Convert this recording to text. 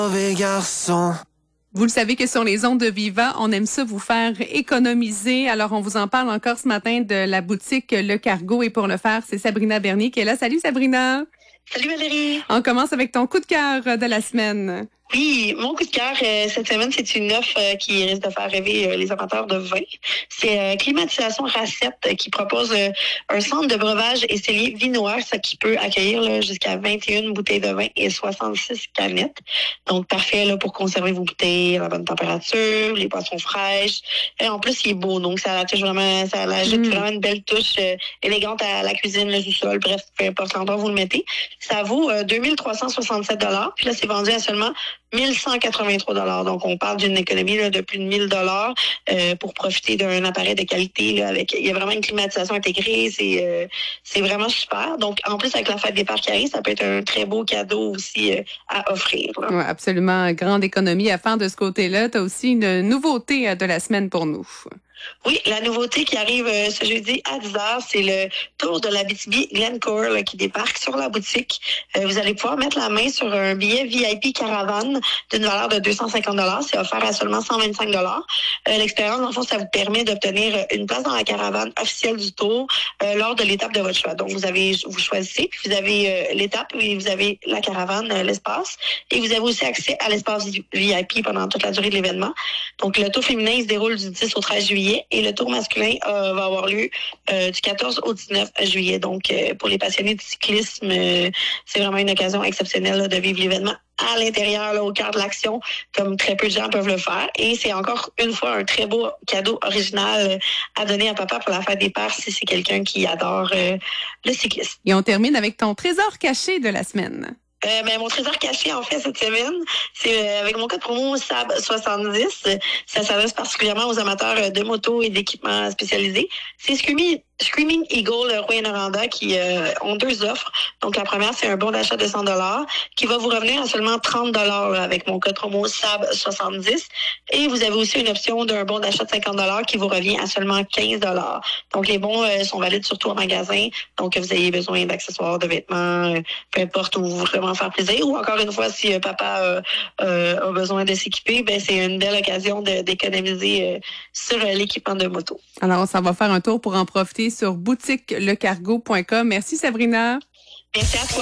Mauvais garçon. Vous le savez que sur les ondes de Viva, on aime ça vous faire économiser. Alors, on vous en parle encore ce matin de la boutique Le Cargo. Et pour le faire, c'est Sabrina Bernier qui est là. Salut Sabrina! Salut Valérie! On commence avec ton coup de cœur de la semaine. Oui, mon coup de cœur cette semaine, c'est une offre qui risque de faire rêver les amateurs de vin. C'est Climatisation Racette qui propose un centre de breuvage et cellier vinois, ça qui peut accueillir là, jusqu'à 21 bouteilles de vin et 66 canettes. Donc parfait là, pour conserver vos bouteilles à la bonne température, les boissons fraîches. Et en plus, il est beau, donc ça ajoute vraiment une belle touche élégante à la cuisine, le sous-sol, bref, peu importe l'endroit où vous le mettez. Ça vaut 2367 $. Puis là, c'est vendu à seulement 1183 $. Donc, on parle d'une économie là, de plus de 1000 $ pour profiter d'un appareil de qualité. Là, il y a vraiment une climatisation intégrée. C'est vraiment super. Donc, en plus, avec la fête des pères qui arrive, ça peut être un très beau cadeau aussi à offrir. Oui, absolument. Grande économie à faire de ce côté-là. Tu as aussi une nouveauté de la semaine pour nous. Oui, la nouveauté qui arrive ce jeudi à 10h, c'est le tour de l'Abitibi-Glencore là, qui débarque sur la boutique. Vous allez pouvoir mettre la main sur un billet VIP caravane d'une valeur de 250 $. C'est offert à seulement 125 $. L'expérience, dans le fond, ça vous permet d'obtenir une place dans la caravane officielle du tour lors de l'étape de votre choix. Donc, vous choisissez, puis vous avez l'étape et vous avez la caravane, l'espace. Et vous avez aussi accès à l'espace VIP pendant toute la durée de l'événement. Donc, le tour féminin il se déroule du 10 au 13 juillet. Et le tour masculin va avoir lieu du 14 au 19 juillet. Donc, pour les passionnés de cyclisme, c'est vraiment une occasion exceptionnelle là, de vivre l'événement à l'intérieur, là, au cœur de l'action, comme très peu de gens peuvent le faire. Et c'est encore une fois un très beau cadeau original à donner à papa pour la fête des pères si c'est quelqu'un qui adore le cyclisme. Et on termine avec ton trésor caché de la semaine. Mon trésor caché, en fait, cette semaine, c'est avec mon code promo SAB70. Ça s'adresse particulièrement aux amateurs de moto et d'équipements spécialisés. C'est Screaming Eagle Rouyn-Noranda qui ont deux offres. Donc, la première, c'est un bon d'achat de 100 $ qui va vous revenir à seulement 30 $ avec mon code promo SAB70. Et vous avez aussi une option d'un bon d'achat de 50 $ qui vous revient à seulement 15 $. Donc, les bons sont valides surtout en magasin. Donc, vous ayez besoin d'accessoires, de vêtements, peu importe où vous vraiment faire plaisir. Ou encore une fois, si papa a besoin de s'équiper, ben c'est une belle occasion d'économiser sur l'équipement de moto. Alors, on s'en va faire un tour pour en profiter sur boutiquelecargo.com. Merci Sabrina. Merci à toi.